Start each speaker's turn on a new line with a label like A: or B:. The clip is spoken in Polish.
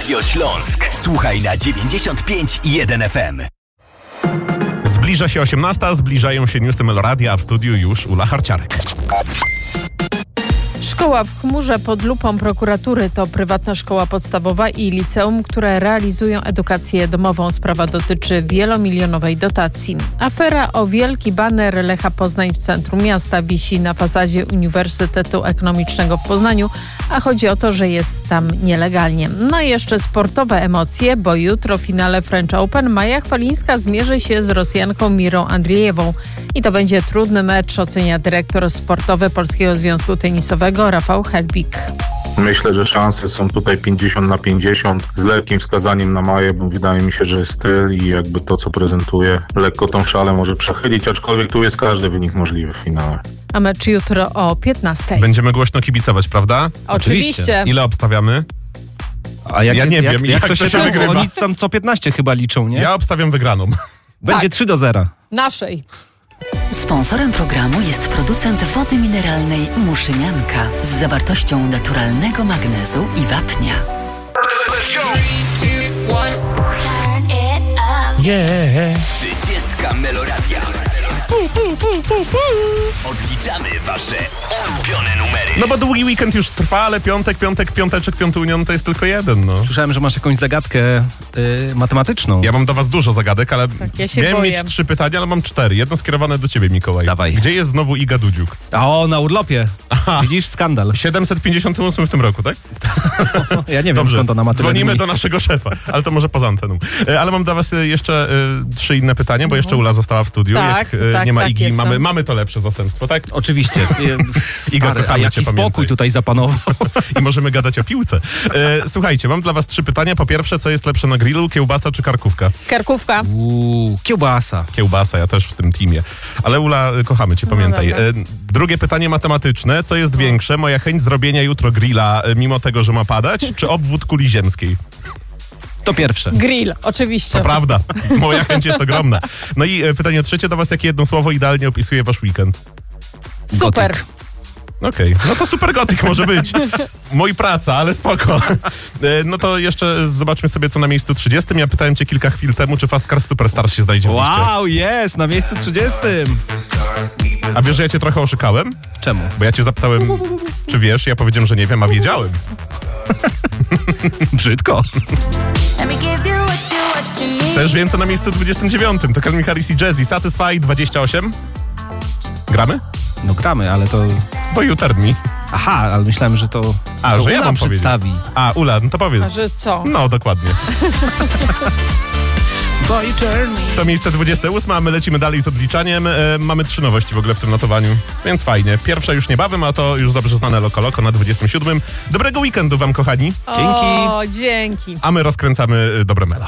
A: Radio Śląsk. Słuchaj na 95,1 FM.
B: Zbliża się 18, zbliżają się newsy Meloradia, a w studiu już Ula Harciarek.
C: Szkoła w chmurze pod lupą prokuratury to prywatna szkoła podstawowa i liceum, które realizują edukację domową. Sprawa dotyczy wielomilionowej dotacji. Afera o wielki baner Lecha Poznań w centrum miasta wisi na fasadzie Uniwersytetu Ekonomicznego w Poznaniu, a chodzi o to, że jest tam nielegalnie. No i jeszcze sportowe emocje, bo jutro w finale French Open Maja Chwalińska zmierzy się z Rosjanką Mirą Andrijewą. I to będzie trudny mecz, ocenia dyrektor sportowy Polskiego Związku Tenisowego Rafał Helbik.
D: Myślę, że szanse są tutaj 50/50 z lekkim wskazaniem na Maję, bo wydaje mi się, że styl i jakby to, co prezentuje, lekko tą szalę może przechylić, aczkolwiek tu jest każdy wynik możliwy w finale.
C: A mecz jutro o 15.
B: Będziemy głośno kibicować, prawda?
C: Oczywiście.
B: Ile obstawiamy?
E: A
B: Ja nie wiem, jak to się wygrywa.
E: Oni tam co 15 chyba liczą, nie?
B: Ja obstawiam wygraną.
E: Będzie 3-0.
C: Naszej.
F: Sponsorem programu jest producent wody mineralnej Muszynianka z zawartością naturalnego magnezu i wapnia.
B: Yeah.
A: 30 Meloradia. Odliczamy wasze ulubione numery.
B: No bo długi weekend już trwa, ale piąteczek, piąty union to jest tylko jeden, no.
E: Słyszałem, że masz jakąś zagadkę matematyczną.
B: Ja mam do was dużo zagadek, ale
C: ja się
B: miałem
C: boję.
B: mieć 3 pytania, ale mam 4. Jedno skierowane do ciebie, Mikołaj.
E: Dawaj.
B: Gdzie jest znowu Iga Dudziuk?
E: O, na urlopie. Widzisz, skandal.
B: 758 w tym roku, tak?
E: Ja nie wiem,
B: Dobrze,
E: skąd ona ma tyle
B: dzwonimy
E: dni.
B: do naszego szefa, ale to może poza anteną. Ale mam dla was jeszcze 3 inne pytania, bo jeszcze Ula została w studiu.
C: Tak,
B: Jak
C: tak,
B: nie ma
C: tak,
B: Igi,
C: jestem.
B: mamy to lepsze zastępstwo, tak?
E: Oczywiście.
B: Iga,
E: Stary, a
B: kochamy
E: jaki
B: cię,
E: spokój
B: pamiętaj.
E: tutaj zapanował.
B: I możemy gadać o piłce. Słuchajcie, mam dla was 3 pytania. Po pierwsze, co jest lepsze na grillu, kiełbasa czy karkówka?
C: Karkówka.
E: Kiełbasa.
B: Kiełbasa, ja też w tym teamie. Ale Ula, kochamy cię, pamiętaj.
C: dobra.
B: Drugie pytanie matematyczne. Co jest większe? Moja chęć zrobienia jutro grilla, mimo tego, że ma padać, czy obwód kuli ziemskiej?
E: To pierwsze.
C: Grill, oczywiście.
B: To prawda. Moja chęć jest ogromna. No i pytanie trzecie do was. Jakie jedno słowo idealnie opisuje wasz weekend?
C: Super.
E: Gotyk.
B: Okej, no to super gotyk może być. Mój praca, ale spoko. No to jeszcze zobaczmy sobie, co na miejscu 30. Ja pytałem cię kilka chwil temu, czy Fast Cars Superstars się znajdzie w liście.
E: Wow, jest! Na miejscu 30.
B: A wiesz, że ja cię trochę oszukałem?
E: Czemu?
B: Bo ja cię zapytałem, czy wiesz, ja powiedziałem, że nie wiem, a wiedziałem.
E: Brzydko.
B: Też wiem, co na miejscu 29. To Calvin Harris i Jazzy. Satisfy 28. Gramy?
E: No gramy, ale to...
B: Bo you turn me.
E: Aha, ale myślałem, że to...
B: A,
E: to
B: że ja
E: Ula
B: mam
E: przedstawi.
B: A, Ula, no to powiedz.
C: A że co?
B: No, dokładnie.
C: Boy turn me.
B: To miejsce 28, a my lecimy dalej z odliczaniem. Mamy 3 nowości w ogóle w tym notowaniu, więc fajnie. Pierwsza już niebawem, a to już dobrze znane Loko Loko na 27. Dobrego weekendu wam, kochani.
C: O, dzięki.
B: A my rozkręcamy dobre melo.